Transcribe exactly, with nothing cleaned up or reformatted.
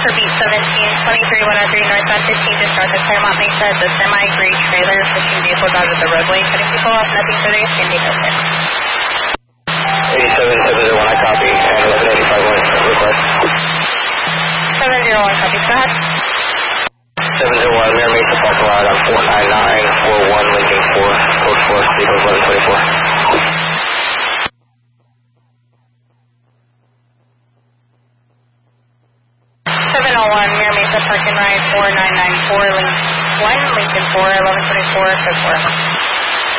for beat seventeen, twenty-three one oh three northbound fifteen, just north of Claremont Mesa. The semi-gray trailer pushing vehicles out of the roadway, cutting people off. Nothing further, can take over. eighty-seven seven oh one, I copy, and eleven eighty-five one, request. seven oh one, copy, go ahead. seven oh one, Mira Mesa parking lot on four nine nine four one, Lincoln four, code four, speed of eleven twenty-four. seven oh one, Mira Mesa parking ride four nine nine four, Lincoln one, Lincoln four, eleven twenty-four, code four.